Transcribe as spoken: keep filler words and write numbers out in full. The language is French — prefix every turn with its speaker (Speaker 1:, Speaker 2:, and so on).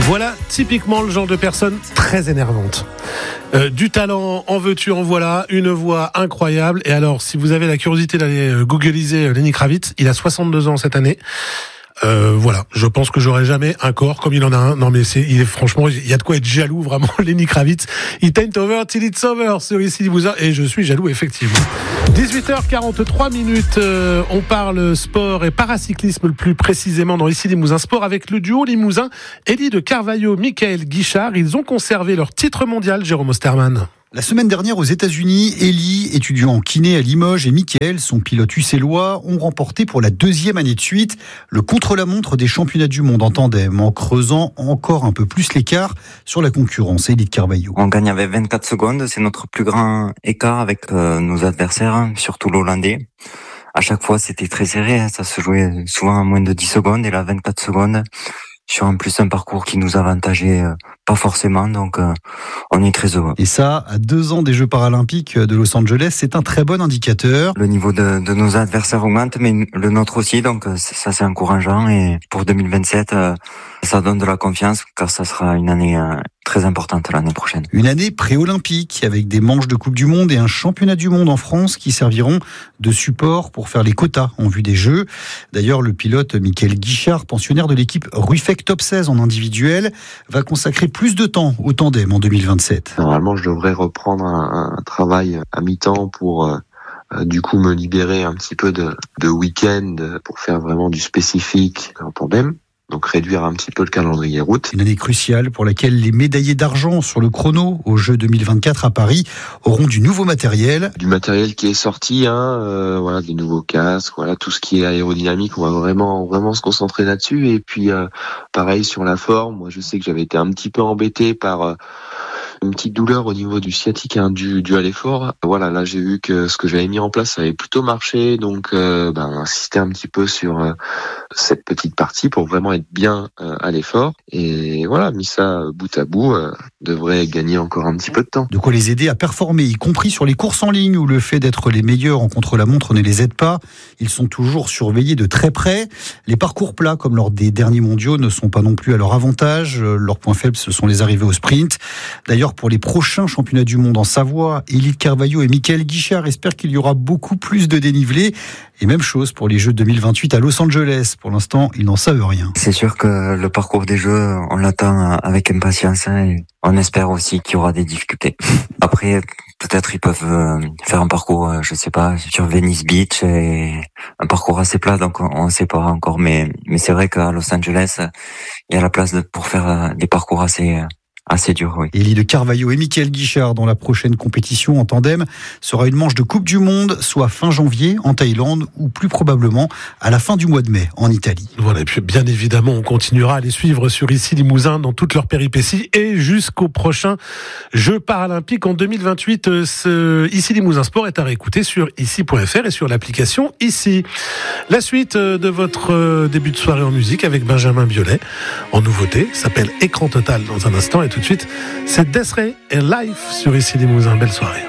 Speaker 1: Voilà typiquement le genre de personne très énervante. Euh, du talent, en veux-tu, en voilà, une voix incroyable. Et alors, si vous avez la curiosité d'aller euh, googliser Lenny Kravitz, il a soixante-deux ans cette année. Euh, voilà, je pense que j'aurai jamais un corps comme il en a un. Non mais c'est, il est franchement, il y a de quoi être jaloux vraiment. Lenny Kravitz, It Ain't Over Till It's Over sur ici Limousin, et je suis jaloux effectivement. dix-huit heures quarante-trois minutes, euh, on parle sport et paracyclisme le plus précisément dans ici Limousin Sport avec le duo limousin Élie de Carvalho, Michael Guichard. Ils ont conservé leur titre mondial, Jérôme Osterman.
Speaker 2: La semaine dernière aux États-Unis, Élie, étudiant en kiné à Limoges, et Mickaël, son pilote uccellois, ont remporté pour la deuxième année de suite le contre-la-montre des championnats du monde en tandem, en creusant encore un peu plus l'écart sur la concurrence. Élie de Carvalho.
Speaker 3: On gagne avec vingt-quatre secondes, c'est notre plus grand écart avec euh, nos adversaires, surtout l'Hollandais. À chaque fois, c'était très serré, ça se jouait souvent à moins de dix secondes, et là, vingt-quatre secondes. Sur en plus un parcours qui nous avantageait euh, pas forcément, donc euh, on est très heureux.
Speaker 2: Et ça, à deux ans des Jeux paralympiques de Los Angeles, c'est un très bon indicateur.
Speaker 3: Le niveau de, de nos adversaires augmente, mais le nôtre aussi, donc euh, ça c'est encourageant. Et pour deux mille vingt-sept, euh, ça donne de la confiance, car ça sera une année euh, très importante l'année prochaine.
Speaker 2: Une année pré-olympique, avec des manches de Coupe du Monde et un championnat du monde en France qui serviront de support pour faire les quotas en vue des Jeux. D'ailleurs, le pilote Michael Guichard, pensionnaire de l'équipe Ruffec Top seize en individuel, va consacrer plus de temps au tandem en deux mille vingt-sept.
Speaker 4: Normalement, je devrais reprendre un, un travail à mi-temps pour euh, euh, du coup me libérer un petit peu de, de week-end pour faire vraiment du spécifique en tandem. Donc réduire un petit peu le calendrier route.
Speaker 2: Une année cruciale pour laquelle les médaillés d'argent sur le chrono aux Jeux deux mille vingt-quatre à Paris auront du nouveau matériel.
Speaker 4: Du matériel qui est sorti, hein, euh, voilà, des nouveaux casques, voilà, tout ce qui est aérodynamique, on va vraiment vraiment se concentrer là-dessus. Et puis euh, pareil sur la forme, moi je sais que j'avais été un petit peu embêté par euh, une petite douleur au niveau du sciatique, hein, dû, dû à l'effort. Voilà, là j'ai vu que ce que j'avais mis en place ça avait plutôt marché, donc euh, ben, insister un petit peu sur euh, cette petite partie pour vraiment être bien euh, à l'effort. Et voilà, mis ça bout à bout, euh, devrait gagner encore un petit peu de temps.
Speaker 2: De quoi les aider à performer, y compris sur les courses en ligne où le fait d'être les meilleurs en contre-la-montre ne les aide pas. Ils sont toujours surveillés de très près. Les parcours plats, comme lors des derniers mondiaux, ne sont pas non plus à leur avantage. Leur point faible, ce sont les arrivées au sprint. D'ailleurs, pour les prochains championnats du monde en Savoie, Élie de Carvalho et Michael Guichard espèrent qu'il y aura beaucoup plus de dénivelé. Et même chose pour les Jeux deux mille vingt-huit à Los Angeles. Pour l'instant, ils n'en savent rien.
Speaker 3: C'est sûr que le parcours des Jeux, on l'attend avec impatience, hein, et on espère aussi qu'il y aura des difficultés. Après, peut-être ils peuvent faire un parcours, je sais pas, sur Venice Beach, et un parcours assez plat, donc on ne sait pas encore. Mais, mais c'est vrai qu'à Los Angeles, il y a la place pour faire des parcours assez... assez dur, oui.
Speaker 2: Élie de Carvalho et Michael Guichard dans la prochaine compétition en tandem sera une manche de Coupe du Monde, soit fin janvier en Thaïlande ou plus probablement à la fin du mois de mai en Italie.
Speaker 1: Voilà, et puis bien évidemment, on continuera à les suivre sur ici Limousin dans toutes leurs péripéties et jusqu'au prochain Jeux paralympiques en deux mille vingt-huit. Ce ici Limousin Sport est à réécouter sur ici point f r et sur l'application Ici. La suite de votre début de soirée en musique avec Benjamin Biolay en nouveauté s'appelle Écran Total dans un instant, et tout de suite, c'est Des'Ré et Life sur ici Limousin. Belle soirée.